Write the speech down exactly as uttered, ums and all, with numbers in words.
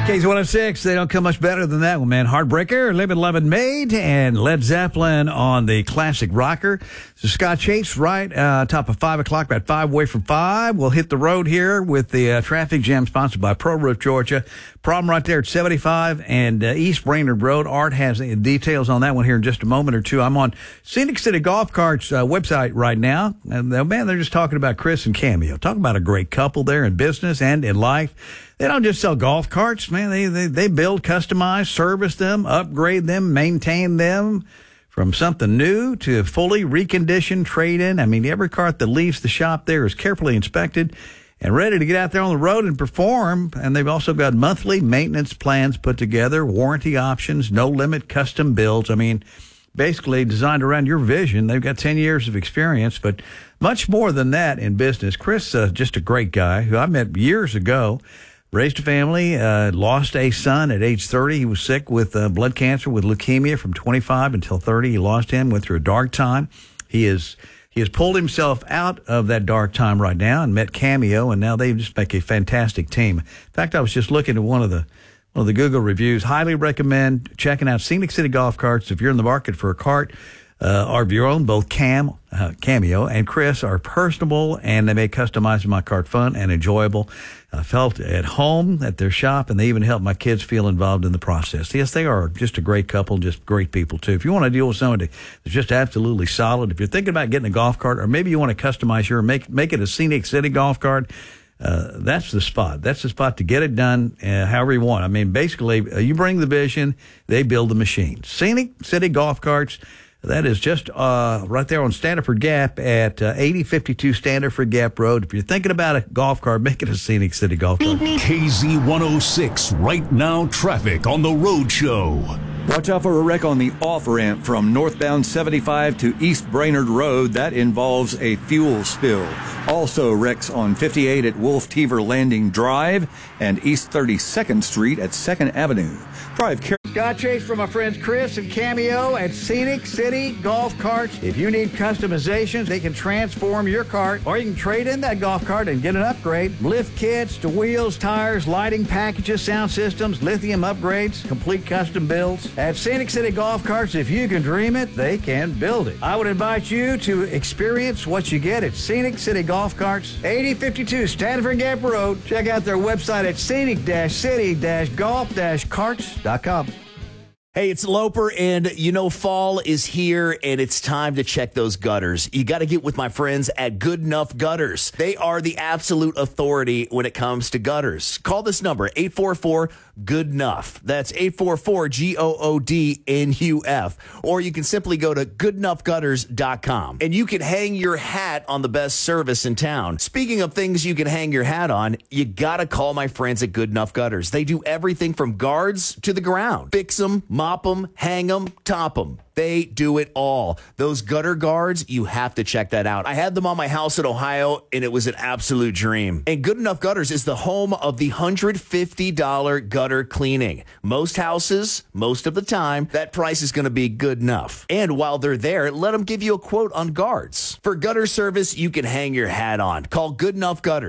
K Z one oh six, they don't come much better than that one, man. Heartbreaker, Live and Love and Made, and Led Zeppelin on the classic rocker. So Scott Chase, right, uh, top of five o'clock, about five away from five. We'll hit the road here with the uh, traffic jam sponsored by Pro Roof Georgia. Problem right there at seventy-five and uh, East Brainerd Road. Art has the details on that one here in just a moment or two. I'm on Scenic City Golf Carts uh, website right now. And uh, man, they're just talking about Chris and Cameo. Talking about a great couple there in business and in life. They don't just sell golf carts, man. They, they, they build, customize, service them, upgrade them, maintain them from something new to fully reconditioned, trade-in. I mean, every cart that leaves the shop there is carefully inspected and ready to get out there on the road and perform. And they've also got monthly maintenance plans put together, warranty options, no-limit custom builds. I mean, basically designed around your vision. They've got ten years of experience, but much more than that in business. Chris, uh, just a great guy who I met years ago. Raised a family, uh, lost a son at age thirty. He was sick with uh, blood cancer, with leukemia from twenty-five until thirty. He lost him, went through a dark time. He is he has pulled himself out of that dark time right now and met Cameo, and now they just make a fantastic team. In fact, I was just looking at one of the one of the Google reviews. Highly recommend checking out Scenic City Golf Carts if you're in the market for a cart. Uh, our of your own, both Cam, uh, Cameo and Chris are personable, and they make customizing my cart fun and enjoyable. I felt at home at their shop, and they even help my kids feel involved in the process. Yes, they are just a great couple, just great people, too. If you want to deal with somebody that's just absolutely solid, if you're thinking about getting a golf cart, or maybe you want to customize your, make, make it a Scenic City golf cart, uh, that's the spot. That's the spot to get it done uh, however you want. I mean, basically, uh, you bring the vision, they build the machine. Scenic City Golf Carts. That is just uh, right there on Standiford Gap at uh, eighty fifty-two Standiford Gap Road. If you're thinking about a golf cart, make it a Scenic City golf cart. K Z one oh six, right now traffic on the road show. Watch out for a wreck on the off-ramp from northbound seventy-five to East Brainerd Road. That involves a fuel spill. Also wrecks on fifty-eight at Wolf Teaver Landing Drive and East thirty-second Street at second Avenue. Drive carefully. Scott Chase from my friends Chris and Cameo at Scenic City Golf Carts. If you need customizations, they can transform your cart, or you can trade in that golf cart and get an upgrade. Lift kits to wheels, tires, lighting packages, sound systems, lithium upgrades, complete custom builds. At Scenic City Golf Carts, if you can dream it, they can build it. I would invite you to experience what you get at Scenic City Golf Carts, eighty fifty-two Standiford Gap Road. Check out their website at scenic city golf carts dot com. Hey, it's Loper, and you know fall is here, and it's time to check those gutters. You got to get with my friends at Good Enough Gutters. They are the absolute authority when it comes to gutters. Call this number, eight four four, good enough. That's eight four four, G O O D N U F. Or you can simply go to good enough gutters dot com, and you can hang your hat on the best service in town. Speaking of things you can hang your hat on, you got to call my friends at Good Enough Gutters. They do everything from guards to the ground. Fix them, mop them, hang them, top them. They do it all. Those gutter guards, you have to check that out. I had them on my house in Ohio, and it was an absolute dream. And Good Enough Gutters is the home of the one hundred fifty dollars gutter cleaning. Most houses, most of the time, that price is going to be good enough. And while they're there, let them give you a quote on guards. For gutter service you can hang your hat on. Call Good Enough Gutters.